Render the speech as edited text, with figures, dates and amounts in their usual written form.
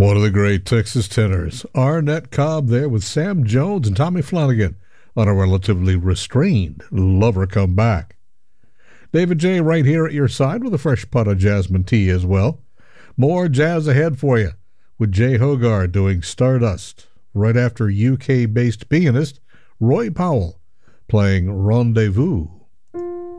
One of the great Texas tenors, Arnett Cobb, there with Sam Jones and Tommy Flanagan on a relatively restrained Lover Come Back. David J. right here at your side with a fresh pot of jasmine tea as well. More jazz ahead for you with Jay Hogarth doing Stardust right after UK-based pianist Roy Powell playing Rendezvous.